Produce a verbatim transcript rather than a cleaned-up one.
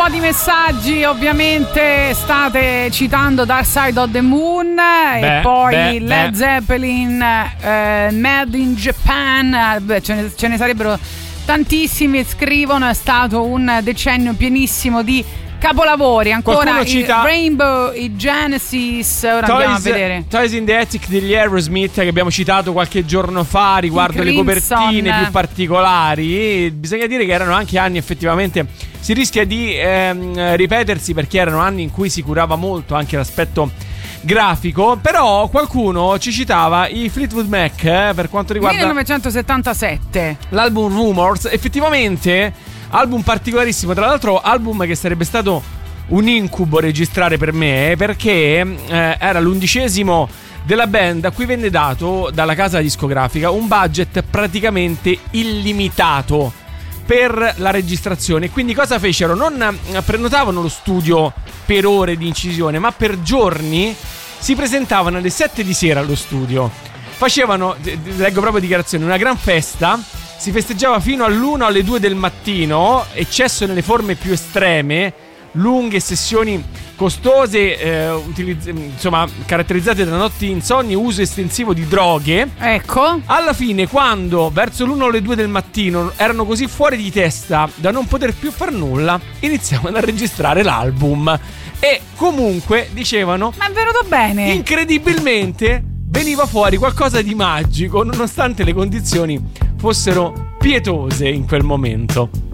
di messaggi, ovviamente state citando Dark Side of the Moon. Beh, e poi beh, Led beh. Zeppelin, eh, Made in Japan. Beh, ce ne, ce ne sarebbero tantissimi. Scrivono, è stato un decennio pienissimo di capolavori. Ancora i Rainbow, i Genesis. Ora Toys, andiamo a vedere Toys in the Attic degli Aerosmith, che abbiamo citato qualche giorno fa riguardo le copertine più particolari. E bisogna dire che erano anche anni, effettivamente si rischia di ehm, ripetersi, perché erano anni in cui si curava molto anche l'aspetto grafico. Però qualcuno ci citava i Fleetwood Mac eh, per quanto riguarda millenovecentosettantasette, l'album Rumors. Effettivamente album particolarissimo, tra l'altro album che sarebbe stato un incubo registrare per me, perché eh, era l'undicesimo della band a cui venne dato dalla casa discografica un budget praticamente illimitato per la registrazione. Quindi cosa fecero? Non prenotavano lo studio per ore di incisione, ma per giorni si presentavano alle sette di sera allo studio. Facevano, leggo proprio dichiarazioni, una gran festa. Si festeggiava fino all'una o alle due del mattino, eccesso nelle forme più estreme, lunghe sessioni costose, eh, utilizz- insomma caratterizzate da notti insonni e uso estensivo di droghe. Ecco. Alla fine, quando verso l'una o le due del mattino erano così fuori di testa da non poter più far nulla, iniziavano a registrare l'album. E comunque dicevano: ma è venuto bene. Incredibilmente veniva fuori qualcosa di magico, nonostante le condizioni fossero pietose in quel momento.